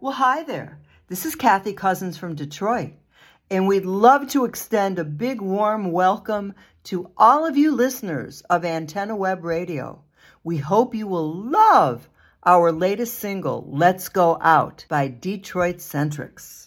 Well, hi there. This is Kathy Cousins from Detroit, and we'd love to extend a big warm welcome to all of you listeners of Antenna Web Radio. We hope you will love our latest single, Let's Go Out by Detroit Centrics.